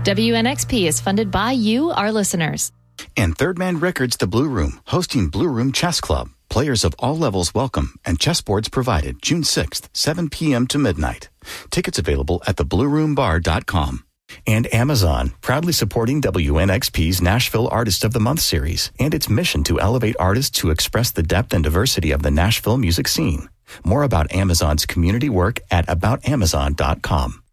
WNXP is funded by you, our listeners. And Third Man Records, The Blue Room, hosting Blue Room Chess Club. Players of all levels welcome, and chessboards provided June 6th, 7 p.m. to midnight. Tickets available at theblueroombar.com. And Amazon, proudly supporting WNXP's Nashville Artist of the Month series and its mission to elevate artists to express the depth and diversity of the Nashville music scene. More about Amazon's community work at aboutamazon.com.